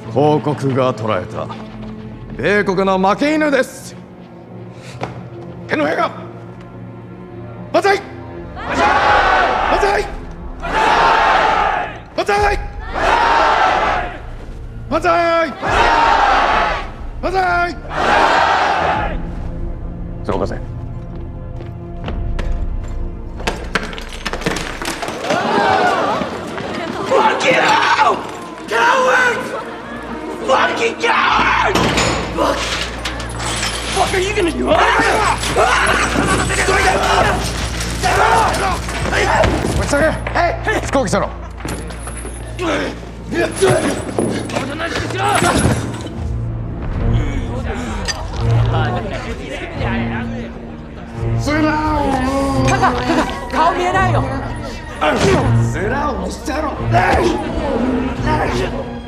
報告が捉えた米国の負け犬です。天皇陛下、万歳！万歳！万歳！万歳！万歳！その風。 Fuck you! Coward! Fucking coward! Fuck are you gonna do? What's that? Hey! 飛行機そろ。 顔見えないよ。 面をしてろ。